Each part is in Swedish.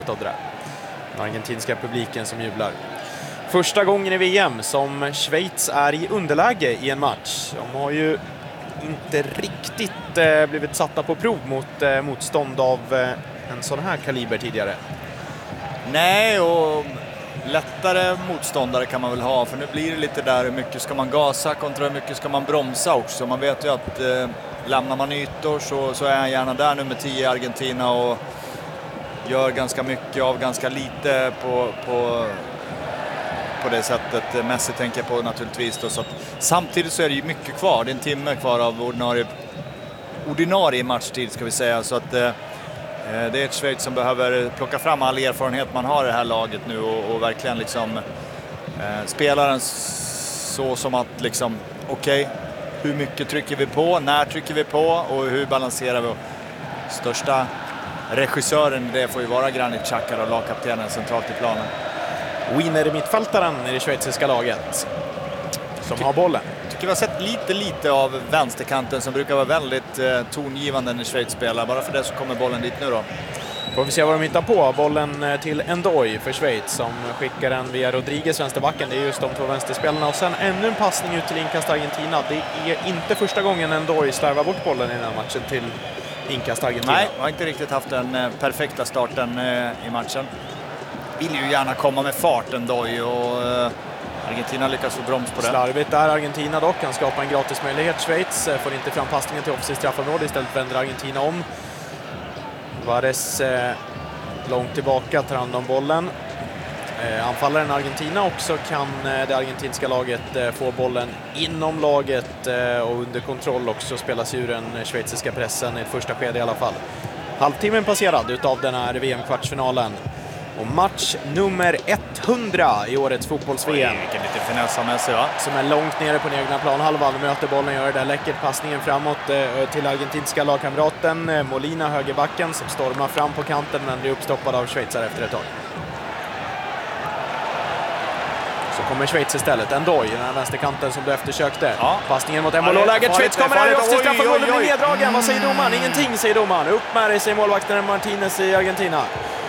av det där. Den argentinska publiken som jublar. Första gången i VM som Schweiz är i underläge i en match. De har ju inte riktigt blivit satta på prov mot motstånd av en sån här kaliber tidigare. Nej, och lättare motståndare kan man väl ha, för nu blir det lite där hur mycket ska man gasa kontra hur mycket ska man bromsa också. Man vet ju att lämnar man ytor så är han gärna där nummer 10 i Argentina och gör ganska mycket av ganska lite på det sättet. Messi tänker på naturligtvis då, så att samtidigt så är det ju mycket kvar. Det är en timme kvar av ordinarie matchtid ska vi säga, så att det är ett Schweiz som behöver plocka fram all erfarenhet man har i det här laget nu och verkligen liksom spelaren så som att liksom okej, hur mycket trycker vi på, när trycker vi på och hur balanserar vi. Största regissören det får ju vara Granit Xhaka och lagkaptenen centralt i planen. Winner mittfältaren i det schweiziska laget som har bollen. Tycker vi har sett lite av vänsterkanten som brukar vara väldigt tongivande när Schweiz spelar. Bara för det så kommer bollen dit nu då. Får vi se vad de hittar på. Bollen till Ndoye för Schweiz som skickar den via Rodriguez, vänsterbacken. Det är just de två vänsterspelarna. Och sen ännu en passning ut till inkast Argentina. Det är inte första gången Ndoye slarvar bort bollen i den här matchen till inkast Argentina. Nej, har inte riktigt haft den perfekta starten i matchen. Vill ju gärna komma med fart Ndoye och Argentina lyckas få broms på det. Slarvigt där Argentina dock. Han skapar en gratis möjlighet. Schweiz får inte fram passningen till offensivt straffområde. Istället vänder Argentina om. Vares långt tillbaka tar hand om bollen. Anfallaren Argentina också kan det argentinska laget få bollen inom laget och under kontroll också spelas ur den schweiziska pressen i ett första skede i alla fall. Halvtimmen passerad utav den här VM-kvartsfinalen. Och match nummer 100 i årets fotbolls-VM. Vilken lite finess av Messi, va? Som är långt nere på den egna planhalvan. Möter bollen, gör det där läckert passningen framåt till argentinska lagkamraten Molina, högerbacken, som stormar fram på kanten men blir uppstoppad av Schweizare efter ett tag. Så kommer Schweiz istället. Ndoye, den här vänsterkanten som du eftersökte. Ja. Passningen mot Embolo, läget. Schweiz kommer här i straffområdet med neddragen. Vad säger domaren? Ingenting, säger domaren. Upp med dig, säger målvakten Martinez i Argentina.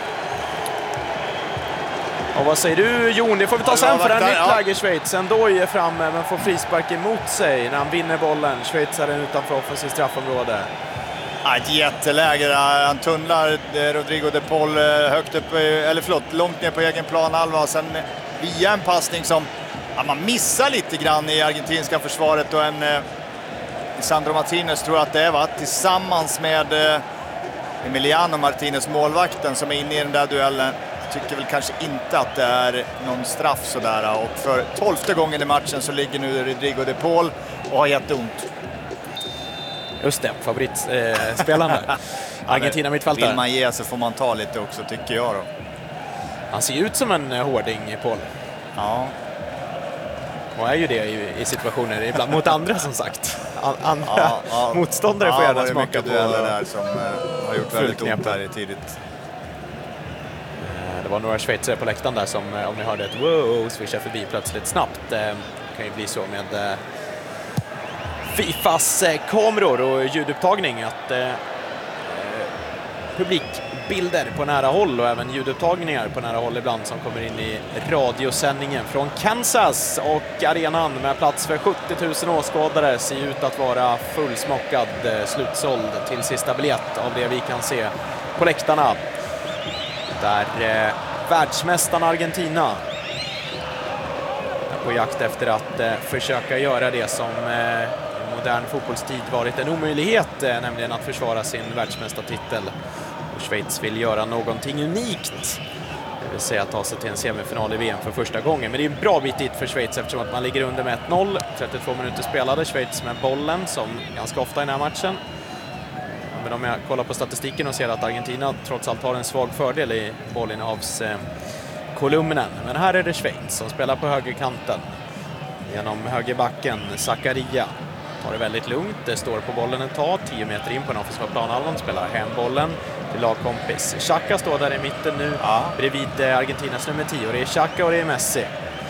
Och vad säger du, Jon? Det får vi ta sen för en nytt läge i Schweiz. Ndoye är framme men får frispark emot sig när han vinner bollen. Schweiz är utanför offensivt straffområde. Ett jätteläge. Han tunnlar Rodrigo de Paul högt upp, långt ner på egen planhalva. Sen via en passning som man missar lite grann i argentinska försvaret. Och Sandro Martinez tror att det är, va? Tillsammans med Emiliano Martinez, målvakten, som är inne i den där duellen. Tycker väl kanske inte att det är någon straff sådär. Och för 12:e gången i matchen så ligger nu Rodrigo de Paul och har jätteont. Just det, favoritspelaren där. Argentina mittfältare. Vill man ge så får man ta lite också, tycker jag då. Han ser ut som en hårding, Paul. Ja. Och är ju det i situationer ibland mot andra, som sagt. Andra motståndare får gärna smaka på det där som har gjort väldigt ont här tidigt. Det var några schweizare på läktaren där som, om ni hörde ett wow, swishar förbi plötsligt snabbt. Det kan ju bli så med Fifas kameror och ljudupptagning att publikbilder på nära håll och även ljudupptagningar på nära håll ibland som kommer in i radiosändningen från Kansas, och arenan med plats för 70 000 åskådare ser ut att vara fullsmockad, slutsåld till sista biljett av det vi kan se på läktarna. Där världsmästarna Argentina är på jakt efter att försöka göra det som i modern fotbollstid varit en omöjlighet, nämligen att försvara sin världsmästartitel. Och Schweiz vill göra någonting unikt, det vill säga ta sig till en semifinal i VM för första gången. Men det är en bra bit dit för Schweiz eftersom att man ligger under med 1-0. 32 minuter spelade, Schweiz med bollen som ganska ofta i den här matchen. Men om jag kollar på statistiken och ser att Argentina trots allt har en svag fördel i bollinnehavskolumnen. Men här är det Schweiz som spelar på högerkanten. Genom högerbacken, Zakaria tar det väldigt lugnt. Det står på bollen ett tag, 10 meter in på den offensiva planhalvan. Spelar hem bollen till lagkompis. Xhaka står där i mitten nu, bredvid Argentinas nummer 10. Och det är Xhaka och det är Messi.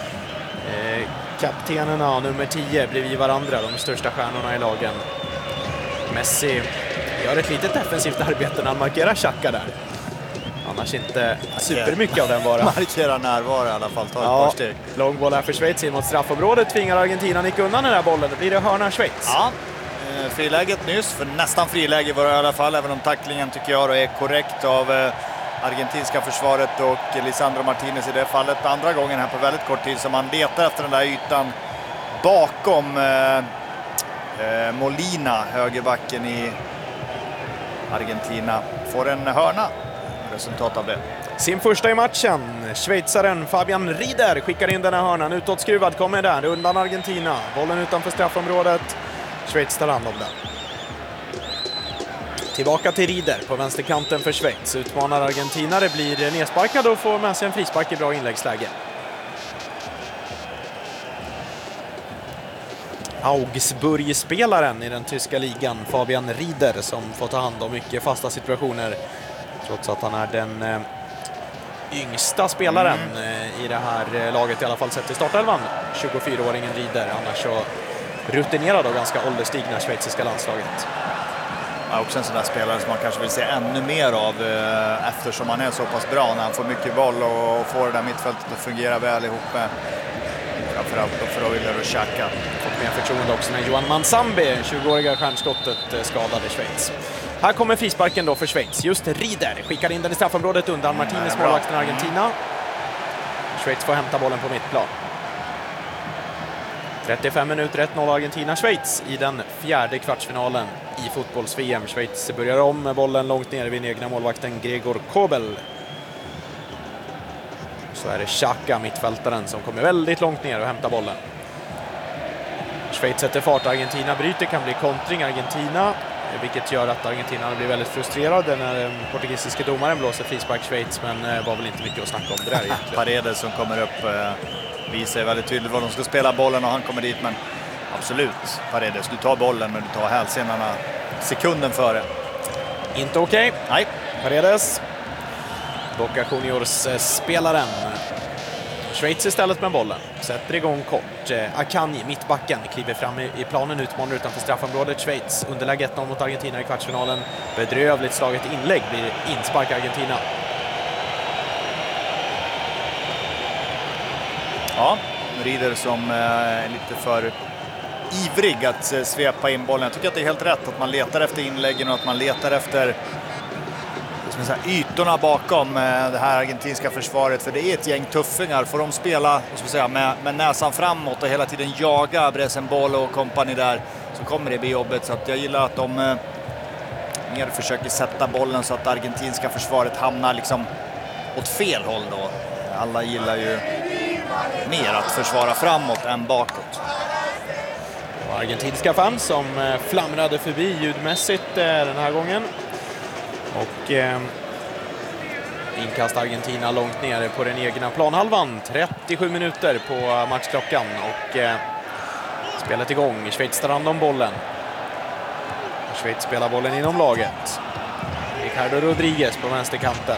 Kaptenerna nummer 10 bredvid varandra, de största stjärnorna i lagen. Messi gör ett litet defensivt arbete när han markerar Xhaka där. Annars inte supermycket av den bara. Markera närvaro i alla fall, ta ett par steg. Långboll här för Schweiz in mot straffområdet. Tvingar Argentina nicka undan den här bollen. Det blir det hörna Schweiz. Ja, friläget nyss, för nästan friläge var det i alla fall, även om tacklingen tycker jag är korrekt av argentinska försvaret och Lisandro Martinez i det fallet. Andra gången här på väldigt kort tid som man letar efter den där ytan bakom Molina, högerbacken i Argentina. Får en hörna, resultat av det. Sin första i matchen, schweizaren Fabian Rieder skickar in den här hörnan. Utåtskruvad kommer där, undan Argentina. Bollen utanför straffområdet. Schweiz tar hand om den. Tillbaka till Rieder på vänsterkanten för Schweiz. Utmanar Argentina, det blir nedsparkad och får med sig en frispark i bra inläggsläge. Augsburg-spelaren i den tyska ligan, Fabian Rieder, som får ta hand om mycket fasta situationer. Trots att han är den yngsta spelaren i det här laget, i alla fall sett i startelvan. 24-åringen Rieder, annars så rutinerad och ganska ålderstigna schweiziska landslaget. Ja, också en sån där spelare som man kanske vill se ännu mer av eftersom han är så pass bra när han får mycket boll och får det där mittfältet att fungera väl ihop med framförallt Freuler och Xhaka. Fått mer förtroende också när Johan Mansambi, 20-åriga stjärnskottet, skadade Schweiz. Här kommer frisparken då för Schweiz. Just Rieder skickar in den i straffområdet undan Martinez, målvakten Argentina. Schweiz får hämta bollen på mittplan. 35 minuter, 1-0 Argentina-Schweiz i den fjärde kvartsfinalen i fotbolls-VM. Schweiz börjar om med bollen långt ner vid den egna målvakten Gregor Kobel. Så är det Xhaka, mittfältaren, som kommer väldigt långt ner och hämtar bollen. Schweiz sätter fart, Argentina bryter, kan bli kontring Argentina, vilket gör att Argentina blir väldigt frustrerade när den portugisiska domaren blåser frispark Schweiz, men var väl inte mycket att snacka om det där egentligen. Paredes som kommer upp visar väldigt tydligt var de ska spela bollen och han kommer dit, men absolut Paredes, du tar bollen men du tar hälsenorna sekunden före. Inte okej. Nej. Paredes, Boca Juniors-spelaren. Schweiz istället med bollen. Sätter igång kort. Akanji, mittbacken, kliver fram i planen, utmanar utanför straffområdet. Schweiz underläge 1-0 mot Argentina i kvartsfinalen. Bedrövligt slaget inlägg, blir inspark Argentina. Ja, Rieder som är lite för ivrig att svepa in bollen. Jag tycker att det är helt rätt att man letar efter inläggen och att man letar efter ytorna bakom det här argentinska försvaret, för det är ett gäng tuffingar. Får de spela med näsan framåt och hela tiden jaga Bresenbol och kompani där, så kommer det bli jobbet. Så att jag gillar att de mer försöker sätta bollen så att det argentinska försvaret hamnar liksom åt fel håll då. Alla gillar ju mer att försvara framåt än bakåt. Argentinska fans som flamrade förbi ljudmässigt den här gången. Och inkast Argentina långt nere på den egna planhalvan. 37 minuter på matchklockan och spelet igång. Schweiz tar hand om bollen. Schweiz spelar bollen inom laget. Ricardo Rodriguez på vänsterkanten.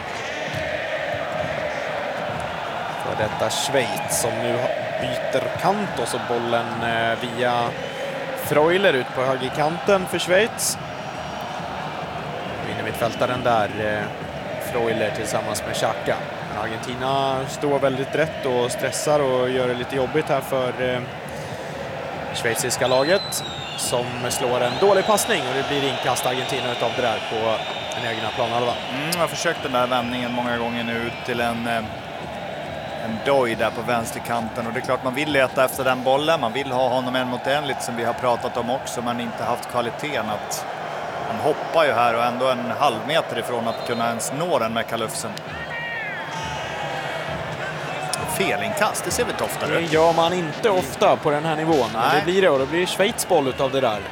För detta Schweiz som nu byter kant och så bollen via Freuler ut på högerkanten för Schweiz. Mittfältaren där, Freuler tillsammans med Xhaka. Argentina står väldigt rätt och stressar och gör det lite jobbigt här för schweiziska laget som slår en dålig passning och det blir inkast Argentina utav det där på den egna planhalvan. Jag har försökt den där vändningen många gånger nu till en Doj där på vänsterkanten, och det är klart man vill leta efter den bollen, man vill ha honom en mot en, lite som vi har pratat om också, men inte haft kvaliteten att han hoppar ju här och ändå en halv meter ifrån att kunna ens nå den med kalufsen. Felinkast, det ser vi inte ofta. Det gör man inte ofta på den här nivån. Men det blir det, och då blir Schweiz boll utav det där.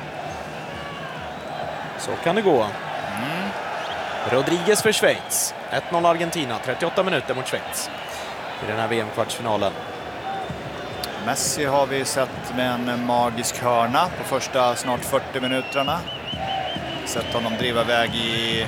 Så kan det gå. Rodriguez för Schweiz. 1-0 Argentina, 38 minuter mot Schweiz i den här VM-kvartsfinalen. Messi har vi sett med en magisk hörna på första snart 40 minuterna. Sett honom driva iväg i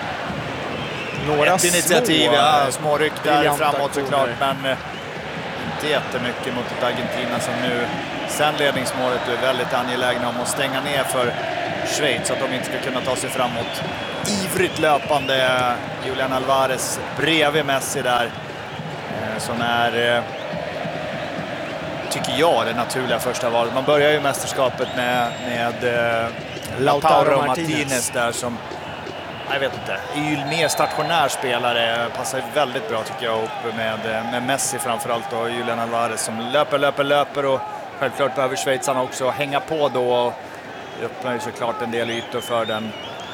några ett initiativ, små ryck där framåt såklart, men jättemycket mot ett Argentina som nu sen ledningsmålet är väldigt angelägna om att stänga ner för Schweiz så att de inte ska kunna ta sig framåt. Ivrigt löpande Julian Alvarez bredvid Messi där som är, tycker jag, det naturliga första valet. Man börjar ju mästerskapet med Lautaro Martinez där som, jag vet inte, är ju mer stationär spelare, passar väldigt bra tycker jag ihop med Messi framförallt och Julian Alvarez som löper och självklart behöver schweizarna också hänga på då och öppnar ju såklart en del ytor för den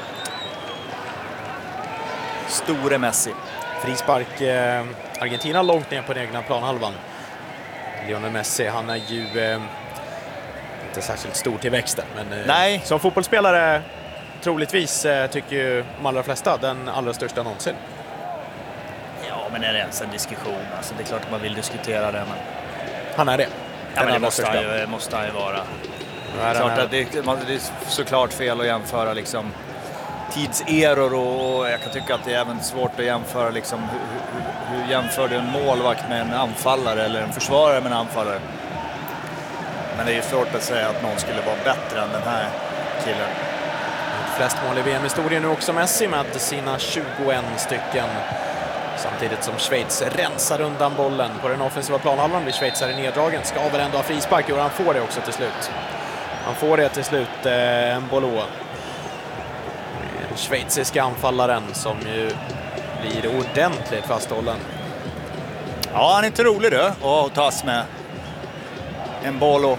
store Messi. Frispark Argentina långt ner på den egna planhalvan. Lionel Messi, han är ju inte särskilt stor till växten, men som fotbollsspelare troligtvis tycker ju de allra flesta den allra största någonsin. Ja, men är det ens en diskussion? Alltså, det är klart att man vill diskutera det, men han är det. Ja, men det måste han ju vara. Det är såklart fel att jämföra liksom tidseror och jag kan tycka att det är även svårt att jämföra liksom hur jämför du en målvakt med en anfallare eller en försvarare med en anfallare. Men det är ju svårt att säga att någon skulle vara bättre än den här killen. Flest mål i VM-historien nu också Messi med sina 21 stycken. Samtidigt som Schweiz rensar undan bollen på den offensiva planhalvan blir schweizare neddragen. Ska väl ändå ha frispark och han får det också till slut. Han får det till slut, Mbolo. Den schweiziska anfallaren som ju blir ordentligt fasthållen. Ja, han är inte rolig då att tas med. Mbolo.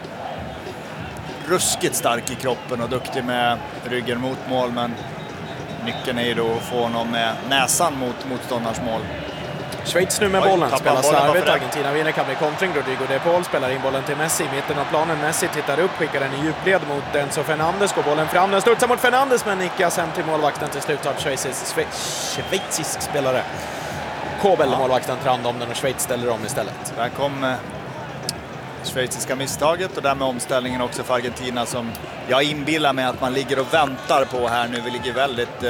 Ruskigt stark i kroppen och duktig med ryggen mot mål, men nyckeln är ju då att få honom med näsan mot motståndarens mål. Schweiz nu med bollen, spelar slarvigt. Argentina vinner, kan bli kontring. Rodrigo de Paul spelar in bollen till Messi. I mitten av planen, Messi tittar upp, skickar den i djupled mot Enzo Fernandes. Går bollen fram, den studsar mot Fernandes men nickas hem till målvakten till slut av schweizisk spelare. Kobel, målvakten, tar hand om den och Schweiz ställer om istället. Där kom schweiziska misstaget och därmed omställningen också för Argentina som jag inbillar mig att man ligger och väntar på här nu. Vi ligger väldigt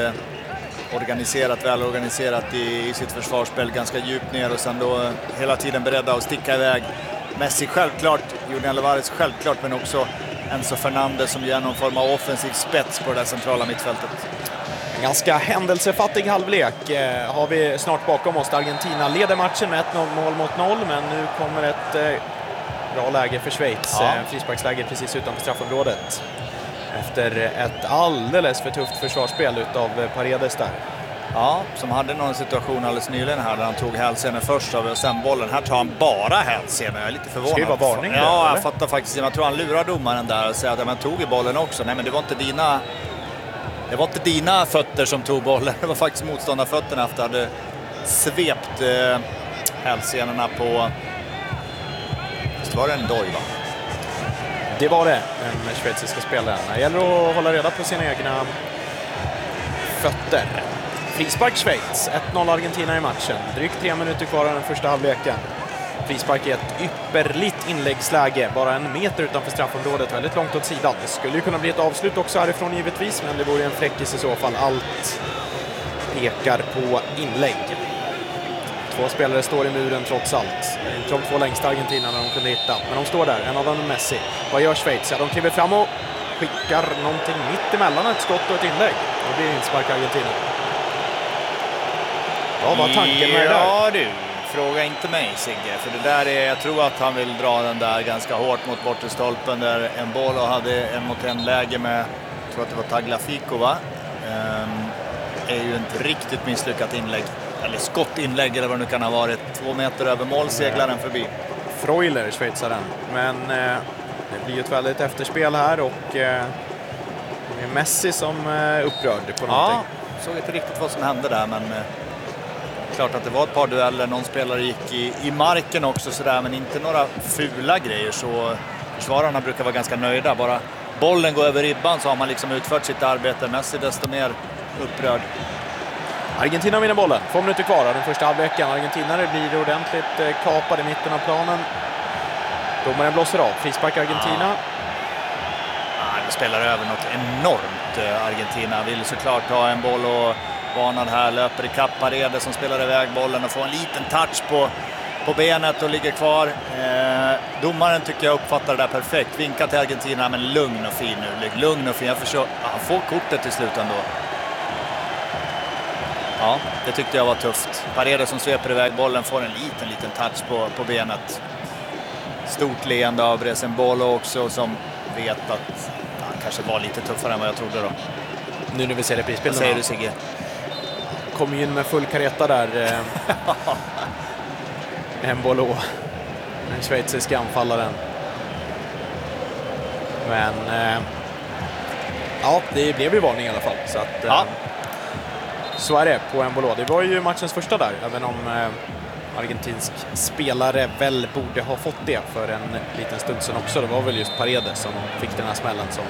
välorganiserat i sitt försvarsspel, ganska djupt ner och sen då hela tiden beredda att sticka iväg. Messi självklart, Julian Alvarez självklart, men också Enzo Fernandes som ger någon form av offensiv spets på det där centrala mittfältet. En ganska händelsefattig halvlek har vi snart bakom oss. Argentina leder matchen med 1-0 men nu kommer ett bra läge för Schweiz. Ja. Frisparksläge precis utanför straffområdet. Efter ett alldeles för tufft försvarsspel utav Paredes där. Ja, som hade någon situation alldeles nyligen här där han tog hälsenan först och sen bollen. Här tar han bara hälsenan. Jag är lite förvånad. Ska ju vara varning. Ja, jag fattar faktiskt. Jag tror han lurar domaren där och säger att man tog i bollen också. Nej, men det var inte dina fötter som tog bollen. Det var faktiskt motståndarfötterna efter att hade svept hälsenorna på... Visst var det en doj, va? Det var det, den schweiziska spelaren. Det gäller att hålla reda på sina egna fötter. Frispark Schweiz, 1-0 Argentina i matchen. Drygt 3 minuter kvar av den första halvleken. Frispark är ett ypperligt inläggsläge, bara 1 meter utanför straffområdet, väldigt långt åt sidan. Det skulle ju kunna bli ett avslut också härifrån givetvis, men det vore en fräckis i så fall. Allt pekar på inlägg. 2 spelare står i muren trots allt. Inte de 2 längsta Argentina när de kunde hitta. Men de står där, en av dem är Messi. Vad gör Schweiz? Ja, de kliver fram och skickar någonting mitt emellan ett skott och ett inlägg. Och det blir inspark Argentina. Ja, vad tanken med det där? Ja du, fråga inte mig Sigge. För det där är, jag tror att han vill dra den där ganska hårt mot bortre stolpen där Mbolo hade en mot en läge med, jag tror att det var Tagliafico, va? Är ju ett riktigt misslyckat inlägg. Eller skottinlägg eller vad det nu kan ha varit. 2 meter över mål seglar den förbi. Freuler, schweizaren. Men det blir ju ett väldigt efterspel här och det är Messi som är upprörd på någonting. Ja, såg inte riktigt vad som hände där, men klart att det var ett par dueller. Någon spelare gick i marken också sådär, men inte några fula grejer. Så försvararna brukar vara ganska nöjda. Bara bollen går över ribban så har man liksom utfört sitt arbete. Messi desto mer upprörd. Argentina vinner bollen. 2 minuter kvar av den första halvleken. Argentinare blir ordentligt kapade i mitten av planen. Domaren blåser av. Frispark Argentina. De spelar över något enormt. Argentina vill såklart ha en boll och varnad här. Löper i kapp Paredes som spelar iväg bollen och får en liten touch på på benet och ligger kvar. Domaren tycker jag uppfattar det där perfekt. Vinkar till Argentina, men lugn och fin nu. Lugn och fin. Jag försöker, han får kortet till slut ändå. Ja, det tyckte jag var tufft. Paredes som sveper iväg bollen får en liten touch på benet. Stort leende av Embolo också, som vet att han kanske var lite tuffare än vad jag trodde då. Nu när vi ser reprisbilderna. Vad säger du, Sigge? Kom in med full kareta där. Embolo, den schweiziska anfallaren. Men ja, det blev ju varning i alla fall. Så att, ja. Så är det på Embolo. Det var ju matchens första där, även om argentinsk spelare väl borde ha fått det för en liten stund sedan också. Det var väl just Paredes som fick den här smällen som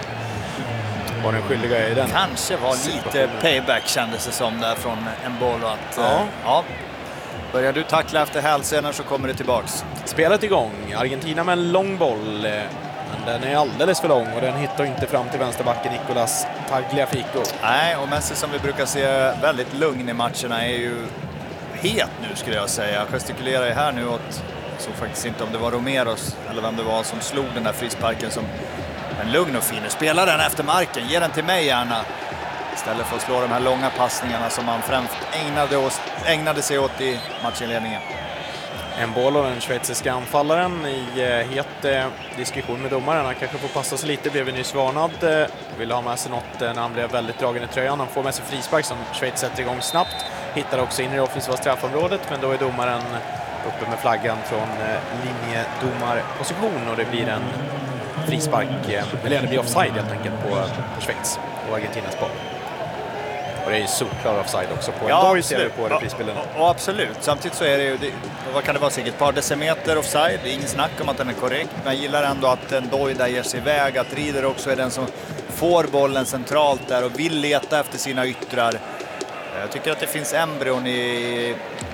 var den skyldiga i den. Kanske var lite payback, kändes det som där från Embolo. Att, ja. Börjar du tackla efter hälsenan så kommer det tillbaks. Spelet igång. Argentina med en lång boll. Men den är alldeles för lång och den hittar inte fram till vänsterbacken Nicolas Tagliafico. Nej, och Messi som vi brukar se väldigt lugn i matcherna är ju het nu, skulle jag säga. Jag gestikulerar ju här nu åt, så faktiskt inte om det var Romeros eller vem det var som slog den där frisparken som en lugn och fin. Spelar den efter marken, ge den till mig gärna. Istället för att slå de här långa passningarna som man främst ägnade sig åt i matchinledningen. Embolo, den schweiziska anfallaren, i het diskussion med domaren. Han kanske får passa sig lite, blev nyss varnad. Ville ha med sig något när han blev väldigt dragen i tröjan. Han får med sig frispark som Schweiz sätter igång snabbt. Hittar också in i det offensiva straffområdet, men då är domaren uppe med flaggan från linjedomarposition och det blir en frispark, eller det blir offside helt enkelt på Schweiz och Argentinas boll. Och det är ju solklar offside också på en dag, ser vi på reprisbilden. Och absolut, samtidigt så är det ju, vad kan det vara, säkert ett par decimeter offside, det är ingen snack om att den är korrekt, men jag gillar ändå att en Doi där ger sig iväg, att Rieder också är den som får bollen centralt där och vill leta efter sina yttrar. Jag tycker att det finns embryon i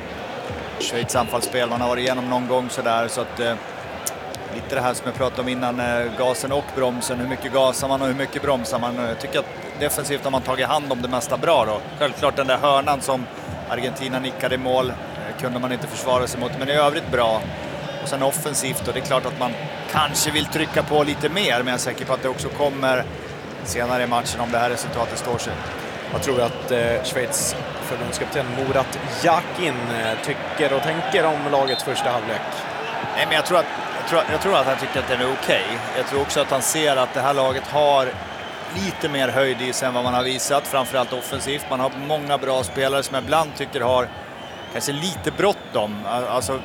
Schweiz anfallsspel, man har varit igenom någon gång sådär, så att lite det här som jag pratade om innan, gasen och bromsen, hur mycket gasar man och hur mycket bromsar man. Jag tycker att defensivt har man tagit hand om det mesta bra då. Självklart den där hörnan som Argentina nickade i mål kunde man inte försvara sig mot, men i övrigt bra. Och sen offensivt, och det är klart att man kanske vill trycka på lite mer, men jag är säker på att det också kommer senare i matchen om det här resultatet står sig. Jag tror att Schweiz förbundskapten Murat Yakin tycker och tänker om lagets första halvlek. Nej, men jag tror att han tycker att det är okej. Jag tror också att han ser att det här laget har lite mer höjd i sig än vad man har visat, framförallt offensivt. Man har många bra spelare som jag ibland tycker har kanske lite bråttom. Alltså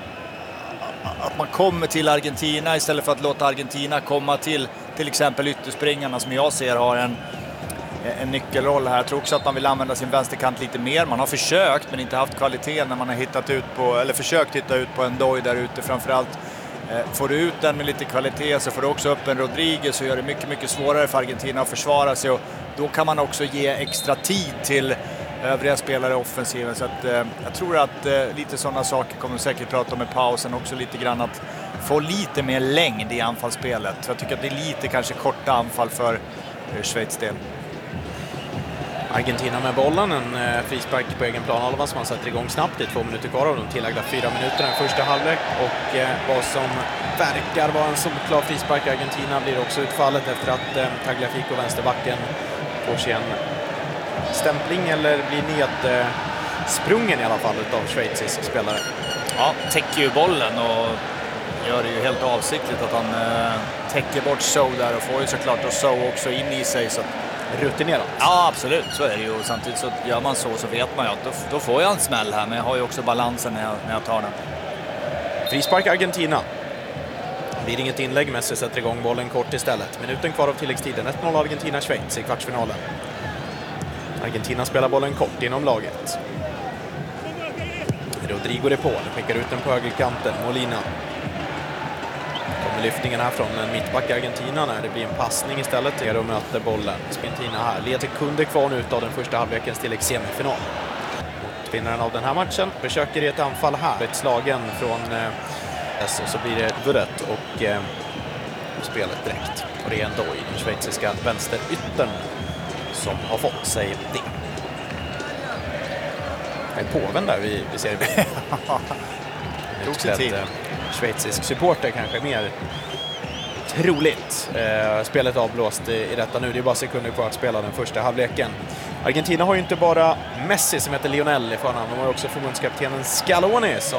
att man kommer till Argentina istället för att låta Argentina komma till exempel ytterspringarna, som jag ser har en nyckelroll här. Jag tror också att man vill använda sin vänsterkant lite mer. Man har försökt men inte haft kvalitet när man har försökt hitta ut på en Doi där ute framförallt. Får du ut den med lite kvalitet så får du också upp en Rodriguez, så gör det mycket, mycket svårare för Argentina att försvara sig, och då kan man också ge extra tid till övriga spelare i offensiven. Så att, jag tror att lite sådana saker kommer vi säkert prata om i pausen också, lite grann att få lite mer längd i anfallsspelet. Så jag tycker att det är lite kanske korta anfall för Schweiz del. Argentina med bollen, en frispark på egen planhalva som man sätter igång snabbt. Det är 2 minuter kvar av de tillagda 4 minuterna i första halvlek, och vad som verkar vara en solklar frispark i Argentina blir också utfallet efter att Tagliafico, vänsterbacken, får sig en stämpling eller blir nedsprungen i alla fall av schweizisk spelare. Ja, täcker ju bollen och gör det ju helt avsiktligt att han täcker bort Sow där, och får ju såklart och Sow också in i sig, så rutinerat. Ja, absolut, så är det ju. Samtidigt så gör man så vet man ju att då får jag en smäll här, men jag har ju också balansen när jag tar den. Frispark Argentina. Det blir inget inlägg, Messi sätter igång bollen kort istället. Minuten kvar av tilläggstiden. 1-0 Argentina-Schweiz i kvartsfinalen. Argentina spelar bollen kort inom laget. Rodrigo de Paul skickar ut den på högerkanten. Molina. Kommer lyftningen här från en mittback i Argentina när det blir en passning istället till och möter bollen. Spintina här. Leder sekunder kvar nu av den första halvlekens tilläggssemifinal. Vinnaren av den här matchen försöker i ett anfall här. Ett slagen från och så blir det Vudet och spelet direkt. Och det är en Doi, den schweiziska vänsteryttern, som har fått sig det. Det är påven där vi ser det. utklädd schweizisk supporter kanske mer troligt. Spelet avblåst i detta nu. Det är bara sekunder kvar att spela den första halvleken. Argentina har ju inte bara Messi som heter Lionel i förnamn. De har också förbundskaptenen Scaloni som